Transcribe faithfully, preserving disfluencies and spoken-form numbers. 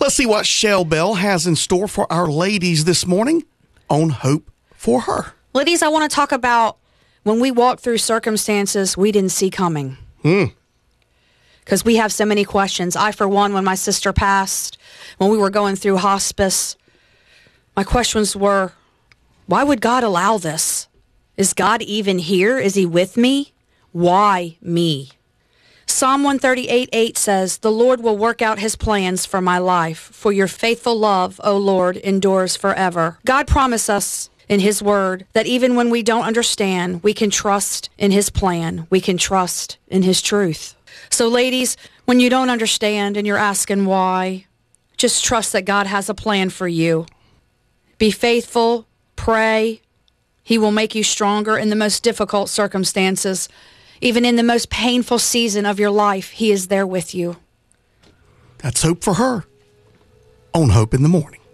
Let's see what Shell Bell has in store for our ladies this morning on Hope for Her. Ladies, I want to talk about when we walk through circumstances we didn't see coming. Hmm. Because we have so many questions. I, for one, when my sister passed, when we were going through hospice, my questions were, why would God allow this? Is God even here? Is he with me? Why me? Psalm one thirty-eight eight says, the Lord will work out his plans for my life, for your faithful love, O Lord, endures forever. God promised us in his word that even when we don't understand, we can trust in his plan. We can trust in his truth. So ladies, when you don't understand and you're asking why, just trust that God has a plan for you. Be faithful, pray. He will make you stronger in the most difficult circumstances. Even in the most painful season of your life, he is there with you. That's Hope for Her on Hope in the Morning.